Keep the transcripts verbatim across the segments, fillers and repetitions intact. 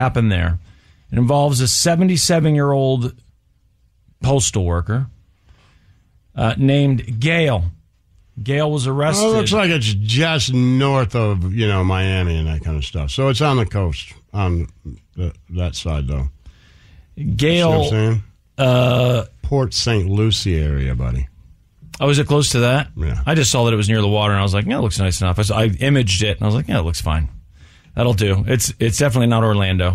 happened there. It involves a seventy-seven-year-old postal worker uh, named Gail. Gail was arrested. Well, it looks like it's just north of, you know, Miami and that kind of stuff. So it's on the coast, on the, that side, though. Gail. See what I'm saying? Uh, Port Saint Lucie area, buddy. Oh, is it close to that? Yeah. I just saw that it was near the water, and I was like, yeah, it looks nice enough. I, saw, I imaged it, and I was like, yeah, it looks fine. That'll do. It's it's definitely not Orlando.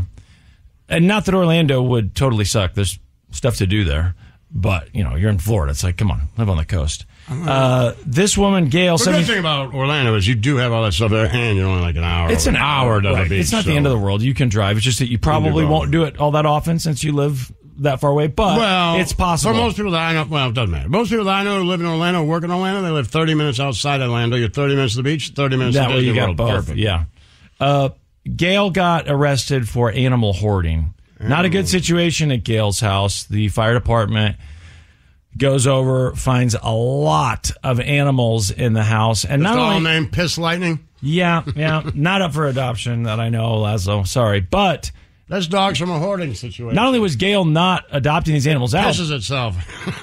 And not that Orlando would totally suck. There's stuff to do there. But, you know, you're in Florida. It's like, come on, live on the coast. Uh, this woman, Gail... The seventy good thing about Orlando is you do have all that stuff there, and you're only like an hour. It's an hour to right. the beach. It's not so. the end of the world. You can drive. It's just that you probably do won't do it all that often since you live that far away. But well, it's possible. For most people that I know, well, it doesn't matter. Most people that I know who live in Orlando, work in Orlando, they live thirty minutes outside Orlando. You're thirty minutes to the beach, thirty minutes that to way Disney you got World. both. Perfect. Yeah. Uh, Gail got arrested for animal hoarding. Animal. Not a good situation at Gail's house. The fire department goes over, finds a lot of animals in the house, and Just not all only named Piss Lightning. Yeah, yeah, not up for adoption that I know, Lazo. Sorry, but that's dogs from a hoarding situation. Not only was Gail not adopting these animals out, pisses itself.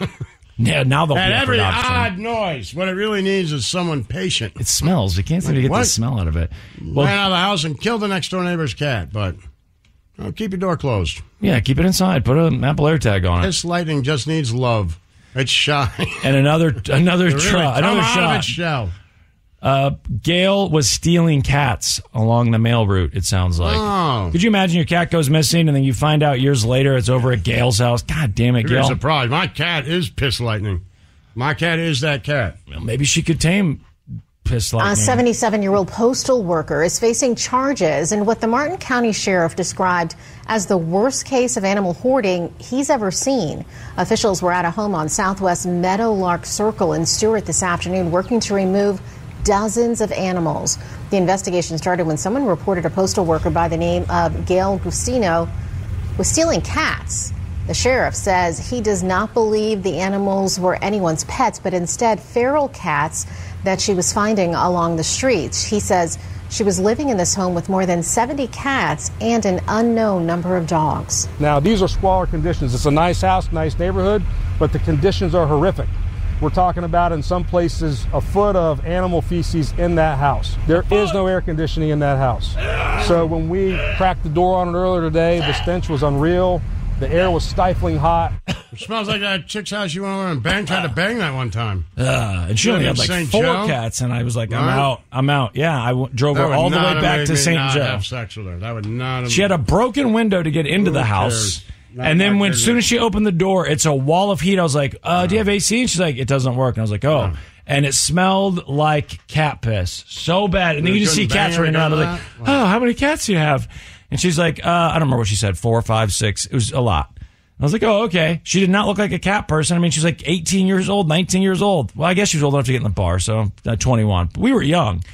Yeah, now they'll and be up for every adoption. odd noise. What it really needs is someone patient. It smells. You can't seem to get what? the smell out of it. Well, ran out of the house and killed the next door neighbor's cat, but oh, keep your door closed. Yeah, keep it inside. Put an Apple AirTag on it. Piss Lightning just needs love. It's shy. And another another really try, another out shot. Of its shell. Uh, Gail was stealing cats along the mail route, it sounds like. Oh. Could you imagine your cat goes missing and then you find out years later it's over at Gail's house? God damn it, You're Gail. surprised. My cat is Piss Lightning. My cat is that cat. Well, maybe she could tame Piss Lightning. A seventy-seven-year-old postal worker is facing charges in what the Martin County Sheriff described as the worst case of animal hoarding he's ever seen. Officials were at a home on Southwest Meadowlark Circle in Stewart this afternoon working to remove dozens of animals. The investigation started when someone reported a postal worker by the name of Gail Gustino was stealing cats. The sheriff says he does not believe the animals were anyone's pets, but instead feral cats that she was finding along the streets. He says she was living in this home with more than seventy cats and an unknown number of dogs. Now, these are squalor conditions. It's a nice house, nice neighborhood, but the conditions are horrific. We're talking about, in some places, a foot of animal feces in that house. There is no air conditioning in that house. So when we cracked the door on it earlier today, the stench was unreal. The air was stifling hot. It smells like that chick's house you went over and bang, tried to bang that one time. Uh, and she only had like Saint four Joe? cats, and I was like, I'm Right? out, I'm out. Yeah, I w- drove That her would all the not way have back made to me Saint not Joe. have sex with her. That would not have... She had a broken window to get into Who the house. cares? Not And then my when as business. soon as she opened the door, it's a wall of heat. I was like, uh, do you have A C? And she's like, it doesn't work. And I was like, oh. And it smelled like cat piss. So bad. And then You you just see couldn't bang cats her running around. I was like, because of oh, how many cats do you have? And she's like, uh, I don't remember what she said, four, five, six. It was a lot. I was like, oh, okay. She did not look like a cat person. I mean, she's like eighteen years old, nineteen years old. Well, I guess she was old enough to get in the bar, so uh, twenty-one. But we were young.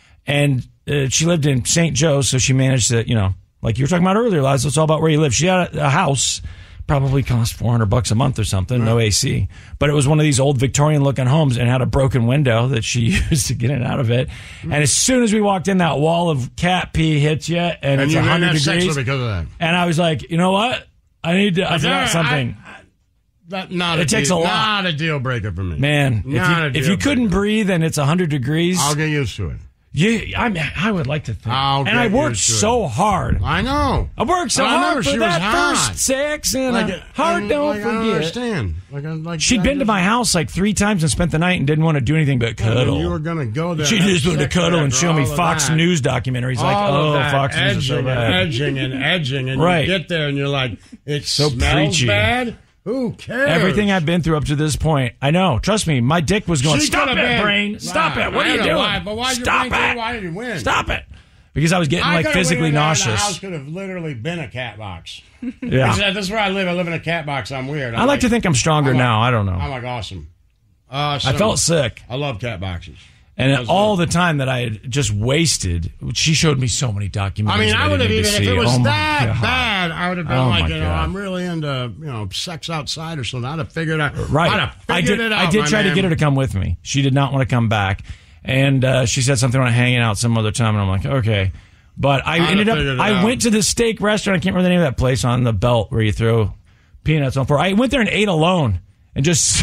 And uh, she lived in Saint Joe, so she managed to, you know, like you were talking about earlier, Liza, it's all about where you live. She had a, a house, probably cost four hundred bucks a month or something, right. No A C. But it was one of these old Victorian-looking homes and had a broken window that she used to get in and out of it. And as soon as we walked in, that wall of cat pee hits you, and, And it's you one hundred didn't have sex degrees. with her because of that. And I was like, you know what? I need to, I forgot I- something. I- That, not It a takes deal, a lot. Not a deal breaker for me. Man, if Not a you, deal if you couldn't breaker. breathe and it's one hundred degrees, I'll get used to it. you, I mean, I would like to think. I'll and get I worked used to it. so hard. I know. I worked so I hard remember for she was that hot. first sex, and Like, a heart and, don't like, I don't forget. understand. Like, I'm like, She'd I been to just- my house like three times and spent the night and didn't want to do anything but cuddle. You were going to go there. She and have just wanted to sex with cuddle her and after show me all of Fox that. News documentaries. Like, All oh, of that Fox News is so edging and bad. edging and edging, and Right. you get there and you're like, it So smells preachy. bad. Who cares? Everything I've been through up to this point, I know. Trust me, my dick was going. She Stop could've it, been- brain! Stop Right. it! What I are you don't know doing? why, but why'd you Stop bring it! it? Why did you win? Stop it! Because I was getting I like could've physically went in there and The nauseous. house could have literally been a cat box. Yeah. This is- This is where I live. I live in a cat box. I'm weird. I'm I like to think I'm stronger I'm like- now. I don't know. I'm like awesome. Uh, I felt sick. I love cat boxes. And That's all good. the time that I had just wasted, she showed me so many documentaries. I mean, that I would have didn't even, need to if it see. was Oh, my that God. bad, I would have been Oh, like, my you know, God. I'm really into, you know, sex outside or something. I'd have figured out. Right. I'd have I figured did. it out, I did my try man. to get her to come with me. She did not want to come back, and uh, she said something about hanging out some other time. And I'm like, okay. But I I'd ended have up, figured it I out. went to the steak restaurant. I can't remember the name of that place on the belt where you throw peanuts on for. I went there and ate alone and just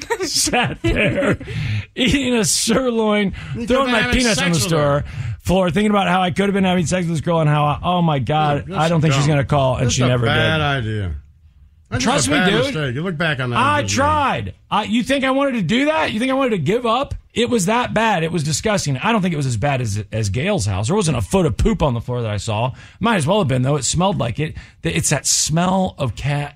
sat there eating a sirloin, You throwing could've my been peanuts on having the sex with store floor, thinking about how I could have been having sex with this girl and how, I, oh my God, Just I don't think she's dumb. going to call. And Just she a never bad did. idea. That's Trust just a me, bad dude. Mistake. You look back on that. I it's just- tried. I, you think I wanted to do that? You think I wanted to give up? It was that bad. It was disgusting. I don't think it was as bad as as Gail's house. There wasn't a foot of poop on the floor that I saw. Might as well have been, though. It smelled like it. It's that smell of cat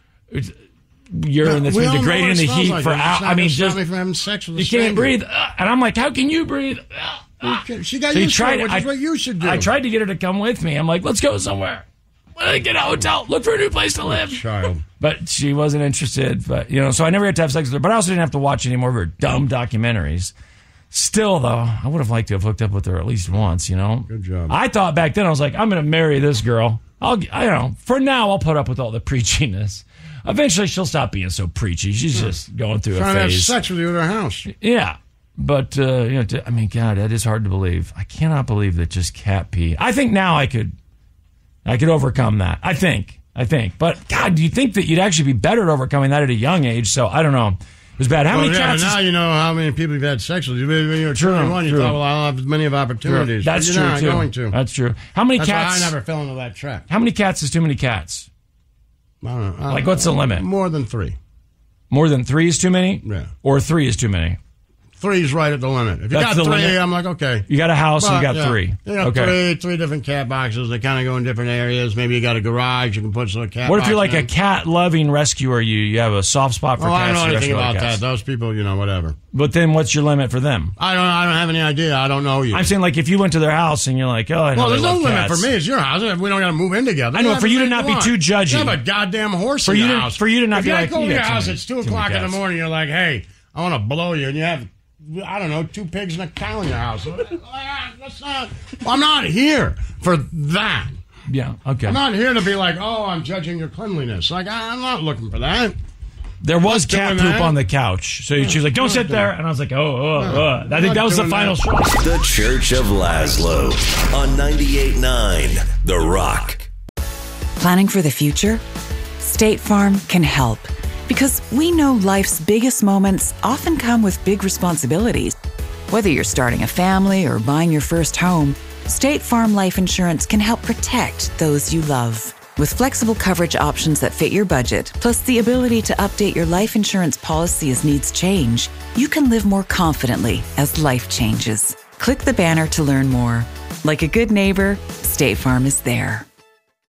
urine that's We been all know degrading what in it the smells heat like. for It's hours. not I mean, gonna stop just me from having sex with a you can't stranger. breathe. Uh, and I'm like, how can you breathe? Uh, Okay, She got So you used to tried it, which I, is what you should do. I tried to get her to come with me. I'm like, let's go somewhere. Let's get a hotel. Look for a new place to live. Child. But she wasn't interested. But, you know, so I never had to have sex with her. But I also didn't have to watch any more of her dumb documentaries. Still, though, I would have liked to have hooked up with her at least once, you know? Good job. I thought back then, I was like, I'm going to marry this girl. I'll, I don't know. For now, I'll put up with all the preachiness. Eventually, she'll stop being so preachy. She's just going through Trying a to have phase. sex with you at her house. Yeah. But, uh, you know, to, I mean, God, that is hard to believe. I cannot believe that just cat pee. I think now I could, I could overcome that. I think. I think. But, God, do you think that you'd actually be better at overcoming that at a young age? So, I don't know. It was bad. How Well, many yeah, cats? but now is- you know how many people you've had sex with. When you were True, twenty-one, you true. thought, well, I don't have as many of opportunities. That's but true, you're not too. going to. That's true. How many That's cats? why I never fell into that trap. How many cats is too many cats? I don't know. I Like, don't what's the know. limit? More than three. More than three is too many? Yeah. Or three is too many? Three's right at the limit. If you That's got the three, limit? I'm like, okay. You got a house and But, you got yeah, three. You got okay. three, three different cat boxes. They kind of go in different areas. Maybe you got a garage. You can put some cat. What if you're like box a in. cat-loving rescuer? You you have a soft spot for Oh, I cats. don't know you anything rescue other about cats. that. Those people, you know, whatever. But then what's your limit for them? I don't. I don't have any idea. I don't know you. I'm saying, like, if you went to their house and you're like, oh, I know well, they there's no love limit cats. for me. It's your house. We don't got to move in together. I know, You for you to have not be anything too you want. judgy. You have a goddamn horse For in you your to- house. for you to not if be I like, go you to your got too house, many- it's two too many o'clock in the cats. morning. You're like, hey, I want to blow you, and you have, I don't know, two pigs and a cow in your house. That's not. I'm not here for that. Yeah, okay. I'm not here to be like, oh, I'm judging your cleanliness. Like, I'm not looking for that. There was Not cat doing poop that. on the couch. So she was like, don't not sit doing there. that. And I was like, oh, oh, No, oh. I I'm think not that was the doing final that. straw. The Church of Laszlo on ninety-eight point nine The Rock. Planning for the future? State Farm can help because we know life's biggest moments often come with big responsibilities. Whether you're starting a family or buying your first home, State Farm Life Insurance can help protect those you love. With flexible coverage options that fit your budget, plus the ability to update your life insurance policy as needs change, you can live more confidently as life changes. Click the banner to learn more. Like a good neighbor, State Farm is there.